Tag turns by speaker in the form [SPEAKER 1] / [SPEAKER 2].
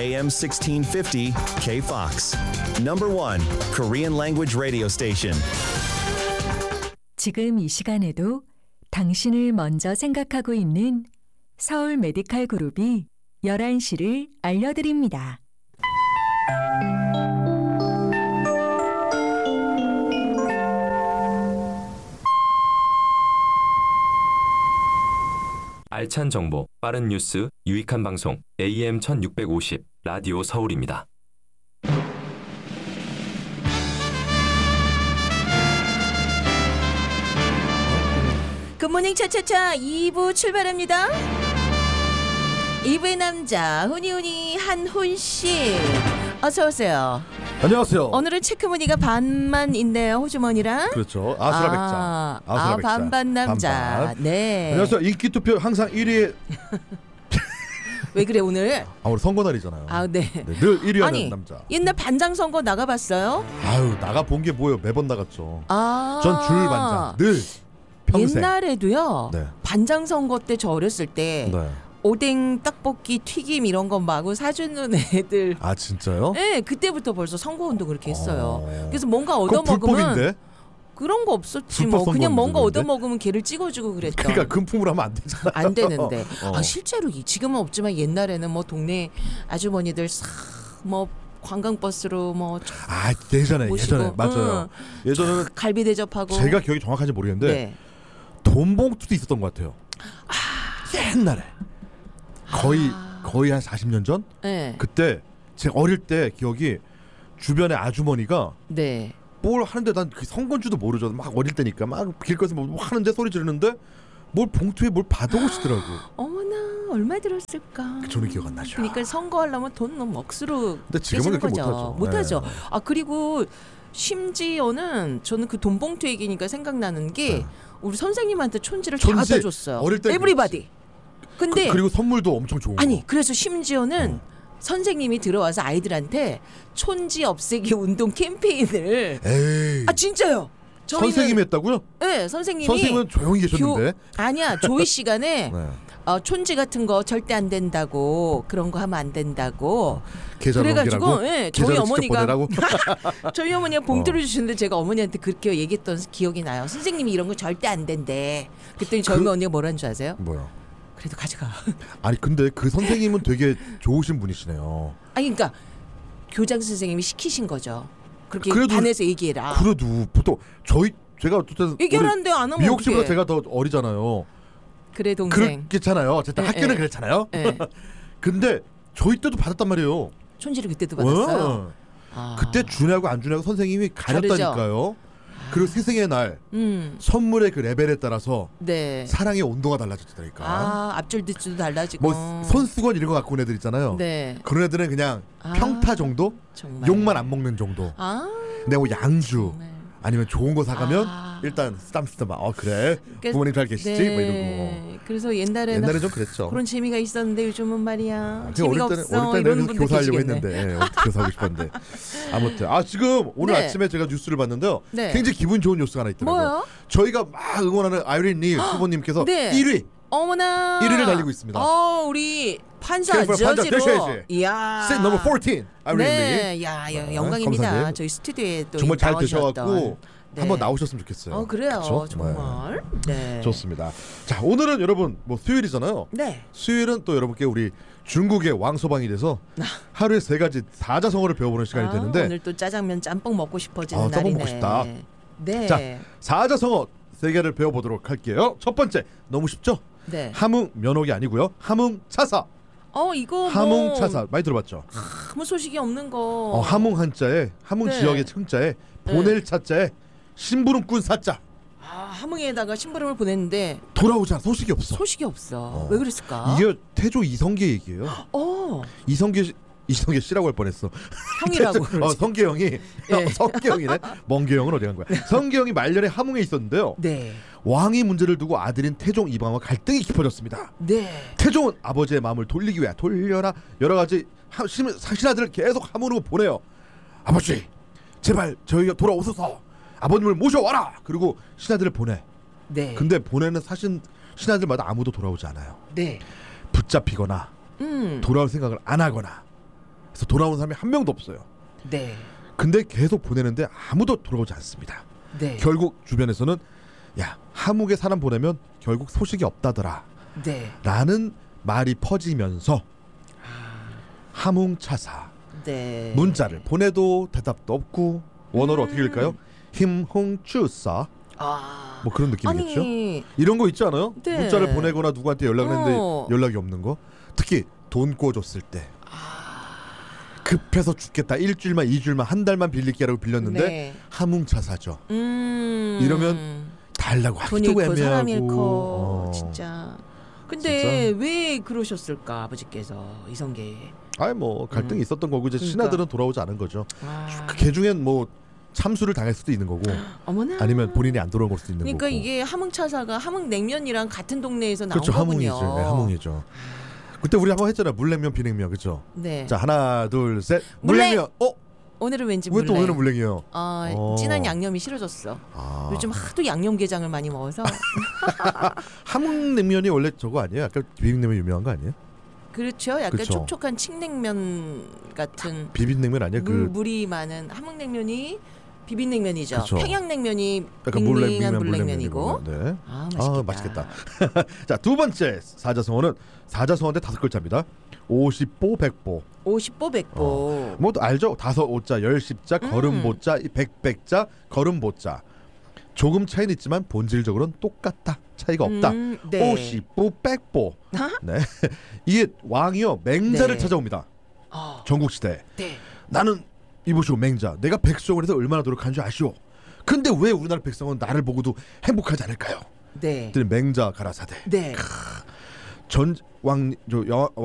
[SPEAKER 1] AM 1650 KFOX. Number 1 Korean language radio station.
[SPEAKER 2] 지금 이 시간에도 당신을 먼저 생각하고 있는 서울 메디칼 그룹이 11시를 알려드립니다.
[SPEAKER 3] 알찬 정보, 빠른 뉴스, 유익한 방송 AM 1650 라디오 서울입니다.
[SPEAKER 4] 굿모닝 차차차 2부 출발합니다. 2부의 남자 훈이훈이 한훈씨 어서 오세요.
[SPEAKER 5] 안녕하세요.
[SPEAKER 4] 오늘은 체크무늬가 반만 있네요. 호주머니랑.
[SPEAKER 5] 그렇죠. 아수라 백자. 아수라 백자.
[SPEAKER 4] 반반 남자.
[SPEAKER 5] 반반.
[SPEAKER 4] 네.
[SPEAKER 5] 안녕하세요. 인기 투표 항상 1위에
[SPEAKER 4] 왜 그래 오늘?
[SPEAKER 5] 오늘 선거 날이잖아요.
[SPEAKER 4] 네.
[SPEAKER 5] 네, 늘 1위 하는
[SPEAKER 4] 아니,
[SPEAKER 5] 남자.
[SPEAKER 4] 옛날 반장 선거 나가봤어요?
[SPEAKER 5] 아유 나가 본 게 뭐예요? 매번 나갔죠. 전 줄 반장 늘 평생.
[SPEAKER 4] 옛날에도요.
[SPEAKER 5] 네.
[SPEAKER 4] 반장 선거 때 저 어렸을 때
[SPEAKER 5] 네.
[SPEAKER 4] 오뎅, 떡볶이, 튀김 이런 거 마구 사주는 애들.
[SPEAKER 5] 아 진짜요?
[SPEAKER 4] 네, 그때부터 벌써 선거운동 그렇게 했어요. 그래서 뭔가
[SPEAKER 5] 그건
[SPEAKER 4] 얻어먹으면
[SPEAKER 5] 불법인데?
[SPEAKER 4] 그런 거 없었지
[SPEAKER 5] 불법
[SPEAKER 4] 뭐. 그냥 뭔가
[SPEAKER 5] 선거인데?
[SPEAKER 4] 얻어먹으면 걔를 찍어주고 그랬던.
[SPEAKER 5] 그러니까 금품으로 하면 안 되잖아요.
[SPEAKER 4] 안 되는데. 실제로 지금은 없지만 옛날에는 뭐 동네 아주머니들 싹 뭐 관광버스로 뭐
[SPEAKER 5] 예전에
[SPEAKER 4] 모시고,
[SPEAKER 5] 예전에 맞아요. 예전에는
[SPEAKER 4] 갈비 대접하고.
[SPEAKER 5] 제가 기억이 정확한지 모르겠는데
[SPEAKER 4] 네.
[SPEAKER 5] 돈 봉투도 있었던 것 같아요. 옛날에 거의 한 40년 전?
[SPEAKER 4] 네.
[SPEAKER 5] 그때 제가 어릴 때 기억이 주변에 아주머니가
[SPEAKER 4] 네.
[SPEAKER 5] 뭘 하는데 난 그 선거인지도 모르죠. 막 어릴 때니까 막 길거리에서 뭐 하는데 소리 지르는데 뭘 봉투에 뭘 받아오시더라고.
[SPEAKER 4] 어머나 얼마 들었을까.
[SPEAKER 5] 저는 기억 안 나죠.
[SPEAKER 4] 그러니까 선거하려면 돈 너무 억수로
[SPEAKER 5] 근데 지금은
[SPEAKER 4] 깨지는
[SPEAKER 5] 그렇게
[SPEAKER 4] 거죠.
[SPEAKER 5] 못하죠.
[SPEAKER 4] 못하죠.
[SPEAKER 5] 네.
[SPEAKER 4] 그리고 심지어는 저는 그 돈 봉투 얘기니까 생각나는 게
[SPEAKER 5] 네.
[SPEAKER 4] 우리 선생님한테 촌지를 다 갖다 줬어요.
[SPEAKER 5] 어릴 때
[SPEAKER 4] 에브리바디. 근데
[SPEAKER 5] 그리고 선물도 엄청 좋은 거.
[SPEAKER 4] 아니 그래서 심지어는 선생님이 들어와서 아이들한테 촌지 없애기 운동 캠페인을
[SPEAKER 5] 에이.
[SPEAKER 4] 진짜요?
[SPEAKER 5] 선생님이 했다고요?
[SPEAKER 4] 네, 선생님이.
[SPEAKER 5] 선생님은 조용히 계셨는데.
[SPEAKER 4] 아니야 조회 시간에
[SPEAKER 5] 네.
[SPEAKER 4] 촌지 같은 거 절대 안 된다고 그런 거 하면 안 된다고.
[SPEAKER 5] 계좌
[SPEAKER 4] 그래가지고
[SPEAKER 5] 넘기라고?
[SPEAKER 4] 저희 어머니가
[SPEAKER 5] 보내라고?
[SPEAKER 4] 저희 어머니가 봉투를 주시는데 제가 어머니한테 그렇게 얘기했던 기억이 나요. 선생님이 이런 거 절대 안 된대. 그랬더니 저희 언니가 뭐라는 줄 아세요?
[SPEAKER 5] 뭐요?
[SPEAKER 4] 그래도 가져가.
[SPEAKER 5] 아니 근데 그 선생님은 되게 좋으신 분이시네요.
[SPEAKER 4] 그러니까 교장 선생님이 시키신 거죠. 그렇게
[SPEAKER 5] 그래도-
[SPEAKER 4] 반에서 얘기해라.
[SPEAKER 5] 그래도 보통 제가 어쨌든
[SPEAKER 4] 얘기하는데 안 하면
[SPEAKER 5] 미옥 씨보다
[SPEAKER 4] 어떡해.
[SPEAKER 5] 제가 더 어리잖아요.
[SPEAKER 4] 그래 동생.
[SPEAKER 5] 그렇겠잖아요. 어쨌든 학교는 그랬잖아요.
[SPEAKER 4] 네.
[SPEAKER 5] 근데 저희 때도 받았단 말이에요.
[SPEAKER 4] 촌지를 그때도 받았어요.
[SPEAKER 5] 그때 주냐고 안 주냐고 선생님이 가렸다니까요. 그리고 스승의 날 선물의 그 레벨에 따라서
[SPEAKER 4] 네.
[SPEAKER 5] 사랑의 온도가 달라졌다니까.
[SPEAKER 4] 앞줄 뒷줄도 달라지고.
[SPEAKER 5] 뭐 손수건 이런 거 갖고 온 애들 있잖아요.
[SPEAKER 4] 네.
[SPEAKER 5] 그런 애들은 그냥 평타 정도?
[SPEAKER 4] 정말.
[SPEAKER 5] 욕만 안 먹는 정도. 근데 뭐 양주
[SPEAKER 4] 정말.
[SPEAKER 5] 아니면 좋은 거 사가면 일단 쓰담쓰담 그래
[SPEAKER 4] 그러니까-
[SPEAKER 5] 부모님 잘 계시지?
[SPEAKER 4] 네.
[SPEAKER 5] 뭐 이러고.
[SPEAKER 4] 그래서 옛날에는
[SPEAKER 5] 옛날에 좀 그랬죠.
[SPEAKER 4] 그런 재미가 있었는데 요즘은 말이야
[SPEAKER 5] 그냥
[SPEAKER 4] 재미가
[SPEAKER 5] 어릴
[SPEAKER 4] 없어.
[SPEAKER 5] 때는
[SPEAKER 4] 이러는 분들
[SPEAKER 5] 교사하려고
[SPEAKER 4] 계시겠네.
[SPEAKER 5] 했는데 어떻게 교사하고 싶었는데 아무튼 지금 오늘
[SPEAKER 4] 네.
[SPEAKER 5] 아침에 제가 뉴스를 봤는데요.
[SPEAKER 4] 네.
[SPEAKER 5] 굉장히 기분 좋은 뉴스가 하나 있더라고요.
[SPEAKER 4] 뭐요?
[SPEAKER 5] 저희가 막 응원하는 아이린 리 후보님께서
[SPEAKER 4] 네.
[SPEAKER 5] 1위
[SPEAKER 4] 어머나
[SPEAKER 5] 1위를 달리고 있습니다.
[SPEAKER 4] 우리 판사
[SPEAKER 5] 판사
[SPEAKER 4] 저지로.
[SPEAKER 5] 되셔야지.
[SPEAKER 4] 이야.
[SPEAKER 5] Seat number 14 아이린
[SPEAKER 4] 네,
[SPEAKER 5] 리.
[SPEAKER 4] 영광입니다.
[SPEAKER 5] 감사드려요.
[SPEAKER 4] 저희 스튜디오에 또
[SPEAKER 5] 정말 잘
[SPEAKER 4] 나와주셨던.
[SPEAKER 5] 되셔갖고
[SPEAKER 4] 네.
[SPEAKER 5] 한번 나오셨으면 좋겠어요.
[SPEAKER 4] 그래요.
[SPEAKER 5] 그쵸?
[SPEAKER 4] 정말. 네.
[SPEAKER 5] 좋습니다. 자 오늘은 여러분 뭐 수요일이잖아요.
[SPEAKER 4] 네.
[SPEAKER 5] 수요일은 또 여러분께 우리 중국의 왕소방이 돼서 하루에 3가지 사자성어를 배워보는 시간이 되는데
[SPEAKER 4] 오늘 또 짜장면 짬뽕 먹고 싶어지는
[SPEAKER 5] 짬뽕
[SPEAKER 4] 날이네.
[SPEAKER 5] 먹고 싶다.
[SPEAKER 4] 네.
[SPEAKER 5] 자 사자성어 3개를 배워보도록 할게요. 첫 번째 너무 쉽죠?
[SPEAKER 4] 네.
[SPEAKER 5] 함흥면옥이 아니고요. 함흥차사.
[SPEAKER 4] 이거
[SPEAKER 5] 함흥차사 많이 들어봤죠?
[SPEAKER 4] 아무 소식이 없는 거.
[SPEAKER 5] 함흥 한자에 함흥
[SPEAKER 4] 네.
[SPEAKER 5] 지역의 청자에 보낼 차자에 심부름꾼 사자.
[SPEAKER 4] 함흥에다가 심부름을 보냈는데
[SPEAKER 5] 돌아오자 소식이 없어.
[SPEAKER 4] 소식이 없어. 왜 그랬을까?
[SPEAKER 5] 이게 태조 이성계 얘기예요. 이성계 씨라고 할 뻔했어.
[SPEAKER 4] 형이라고 그러지.
[SPEAKER 5] 성계형이 성계형이네. 멍게형은 어디 간 거야? 성계형이 말년에 함흥에 있었는데요.
[SPEAKER 4] 네.
[SPEAKER 5] 왕위 문제를 두고 아들인 태종 이방과 갈등이 깊어졌습니다.
[SPEAKER 4] 네.
[SPEAKER 5] 태종은 아버지의 마음을 돌리기 위해 돌려라 여러 가지 신하들을 계속 함흥으로 보내요. 아버지 제발 저희가 돌아오소서. 아버님을 모셔와라. 그리고 신하들을 보내.
[SPEAKER 4] 네.
[SPEAKER 5] 근데 보내는 신하들마다 아무도 돌아오지 않아요.
[SPEAKER 4] 네.
[SPEAKER 5] 붙잡히거나 돌아올 생각을 안 하거나 그래서 돌아온 사람이 한 명도 없어요.
[SPEAKER 4] 네.
[SPEAKER 5] 근데 계속 보내는데 아무도 돌아오지 않습니다.
[SPEAKER 4] 네.
[SPEAKER 5] 결국 주변에서는 야, 함흥에 사람 보내면 결국 소식이 없다더라
[SPEAKER 4] 네.
[SPEAKER 5] 라는 말이 퍼지면서 함흥차사
[SPEAKER 4] 네.
[SPEAKER 5] 문자를 보내도 대답도 없고 원어로 어떻게 읽을까요? 힘흥추사
[SPEAKER 4] 아.
[SPEAKER 5] 뭐 그런 느낌이겠죠.
[SPEAKER 4] 아니.
[SPEAKER 5] 이런 거 있지 않아요?
[SPEAKER 4] 네.
[SPEAKER 5] 문자를 보내거나 누구한테 연락을 했는데
[SPEAKER 4] 어.
[SPEAKER 5] 연락이 없는 거. 특히 돈 꿔줬을 때 급해서 죽겠다. 1주일만 2주일만 한 달만 빌릴게라고 빌렸는데
[SPEAKER 4] 네.
[SPEAKER 5] 함흥차사죠. 이러면 달라고
[SPEAKER 4] 돈
[SPEAKER 5] 하기도
[SPEAKER 4] 잃고 사람 잃고
[SPEAKER 5] 애매하고.
[SPEAKER 4] 진짜. 근데 왜 그러셨을까 아버지께서 이성계.
[SPEAKER 5] 아이 뭐 갈등이 있었던 거고 이제
[SPEAKER 4] 그러니까.
[SPEAKER 5] 신하들은 돌아오지 않은 거죠.
[SPEAKER 4] 아.
[SPEAKER 5] 그 중엔 뭐 참수를 당할 수도 있는 거고
[SPEAKER 4] 어머나.
[SPEAKER 5] 아니면 본인이 안 돌아온 걸 수도 있는
[SPEAKER 4] 그러니까
[SPEAKER 5] 거고.
[SPEAKER 4] 이게 함흥차사가 함흥냉면이랑 같은 동네에서 나온
[SPEAKER 5] 그렇죠.
[SPEAKER 4] 거군요.
[SPEAKER 5] 함흥이죠. 네, 함흥이죠. 그때 우리 한번 했잖아요. 물냉면, 비냉면, 그렇죠.
[SPEAKER 4] 네.
[SPEAKER 5] 자 하나, 둘, 셋.
[SPEAKER 4] 물냉!
[SPEAKER 5] 물냉면.
[SPEAKER 4] 오늘은 왠지
[SPEAKER 5] 왜 또
[SPEAKER 4] 물냉.
[SPEAKER 5] 오늘은 물냉이에요?
[SPEAKER 4] 진한 양념이 싫어졌어. 요즘 하도 양념게장을 많이 먹어서.
[SPEAKER 5] 함흥냉면이 원래 저거 아니에요? 약간 비빔냉면 유명한 거 아니에요?
[SPEAKER 4] 그렇죠. 약간
[SPEAKER 5] 그쵸.
[SPEAKER 4] 촉촉한 칡냉면 같은
[SPEAKER 5] 비빔냉면 아니에요?
[SPEAKER 4] 물이 많은 함흥냉면이 비빔냉면이죠.
[SPEAKER 5] 그쵸.
[SPEAKER 4] 평양냉면이
[SPEAKER 5] 약간
[SPEAKER 4] 밍밍한 물냉면이고.
[SPEAKER 5] 네.
[SPEAKER 4] 아 맛있겠다.
[SPEAKER 5] 아, 맛있겠다. 자, 두 번째 사자성어는 사자성어인데 5글자입니다. 50보 100보.
[SPEAKER 4] 50보 100보.
[SPEAKER 5] 뭐 알죠? 5오자, 10십자, 걸음보자, 100자, 걸음보자. 조금 차이는 있지만 본질적으로는 똑같다. 차이가 없다.
[SPEAKER 4] 네.
[SPEAKER 5] 50보 100보. 네. 이게 왕이요 맹자를
[SPEAKER 4] 네.
[SPEAKER 5] 찾아옵니다.
[SPEAKER 4] 어.
[SPEAKER 5] 전국시대.
[SPEAKER 4] 네.
[SPEAKER 5] 나는 이보시오 맹자. 내가 백성을 해서 얼마나 노력한 줄 아시오. 근데 왜 우리나라 백성은 나를 보고도 행복하지 않을까요?
[SPEAKER 4] 네.
[SPEAKER 5] 그랬더니 맹자 가라사대.
[SPEAKER 4] 네.
[SPEAKER 5] 전왕